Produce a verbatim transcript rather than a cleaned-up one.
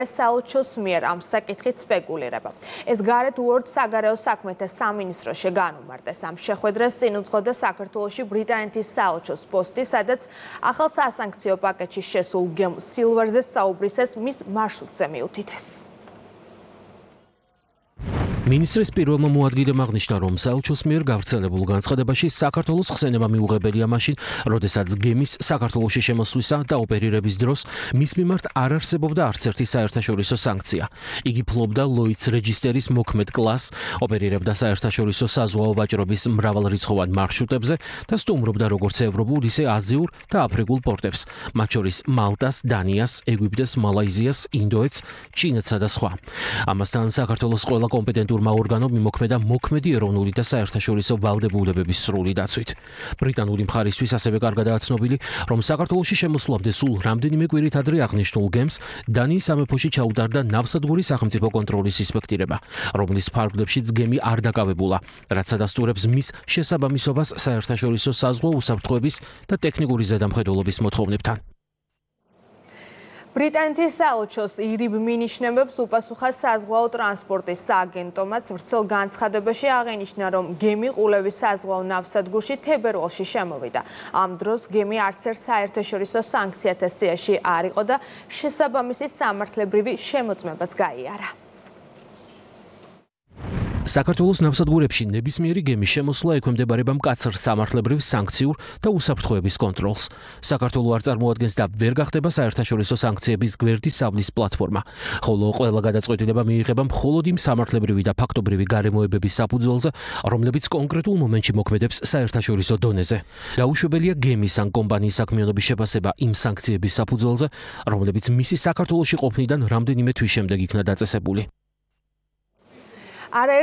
საელჩოს მიერ ამ საკითხით სპეკულირება. ეს გარეთ უორდ საგარეო საქმეთა სამინისტროში განუმარტეს. ამ შეხვედრას წინ უძღოდა საქართველოში ბრიტანეთის საელჩოს პოსტი, სადაც ახალ სასანქციო პაკეტში შესულ გემ სილვერზე საუბრისას მის მარშრუტზე მიუთითეს. მინისტრის პირველმა მოადგილემ აღნიშნა, რომ საელჩოს მიერ გავრცელებულ განცხადებაში საქართველოს ხსენება მიუღებელია მაშინ, როდესაც გემის საქართველოში შემოსვლისა და ოპერირების დროს მის მიმართ არ არსებობდა არც ერთი საერთაშორისო სანქცია. იგი ფლობდა ლოიდს რეჯისტერის მოქმედ კლასს, ოპერირებდა საერთაშორისო საზღვაო ვაჭრობის მრავალრიცხოვან მარშრუტებზე და სტუმრობდა როგორც ევროპულ, ისე აზიურ და აფრიკულ პორტებს, მათ შორის მალტას, დანიას, ეგვიპტეს, მალაიზიას, ინდოეთს, ჩინეთსა და სხვა. ამასთან საქართველოს ყველა კომპეტენტურ ორგანომ იმოქმედა მოქმედი ეროვნული და საერთაშორისო ვალდებულებების სრული დაცვით. ბრიტანული მხარისთვის ასევე კარგადაა ცნობილი, რომ საქართველოში შემოსვლამდე სულ რამდენიმე კვირით ადრე აღნიშნულ გემს დანიის სამეფოში ჩაუტარდა ნავსადგურის სახელმწიფო კონტროლის ინსპექტირება, რომლის ფარგლებშიც გემი არ დაკავებულა, რაც ადასტურებს მის შესაბამისობას საერთაშორისო საზღვაო უსაფრთხოების და ტექნიკური ზედამხედველობის მოთხოვნებთან. ბრიტანეთის საელჩოს ირიბ მინიშნებებს უპასუხა საზღვაო ტრანსპორტის სააგენტომაც. ვრცელ განცხადებაში აღინიშნა, რომ გემი ყულევის საზღვაო ნავსადგურში თებერვალში შემოვიდა. ამ დროს გემი არც ერთ საერთაშორისო სანქციათა სიაში არ იყო და შესაბამისი სამართლებრივი შემოწმებაც გაიარა. საქართველოს ნავსადგურებში ნებისმიერი გემის შემოსვლა ექვემდებარება მკაცრ სამართლებრივ სანქციურ და უსაფრთხოების კონტროლს. საქართველო არ წარმოადგენს და ვერ გახდება საერთაშორისო სანქციების გვერდის სწავლის პლატფორმა, ხოლო ყველა გადაწყვეტილება მიიღება მხოლოდ იმ სამართლებრივი და ფაქტობრივი გარემოებების საფუძველზე, რომლებიც კონკრეტულ მომენტში მოქმედებს საერთაშორისო დონეზე. დაუშვებელია გემის ან კომპანიის საქმიანობის შეფასება იმ სანქციების საფუძველზე, რომლებიც მისი საქართველოში ყოფნიდან რამდენიმე თვის შემდეგ იქნა დაწესებული.